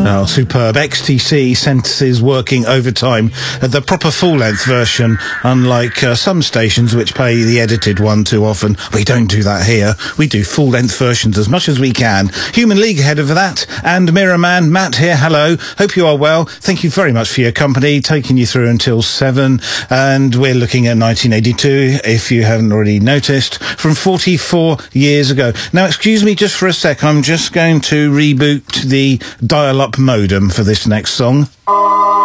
Oh, superb. XTC sentences working overtime. The proper full-length version, unlike some stations which play the edited one too often. We don't do that here. We do full-length versions as much as we can. Human League ahead of that, and Mirror Man, Matt here, hello. Hope you are well. Thank you very much for your company, taking you through until 7, and we're looking at 1982, if you haven't already noticed, from 44 years ago. Now, excuse me just for a sec, I'm just going to reboot the dial-up modem for this next song.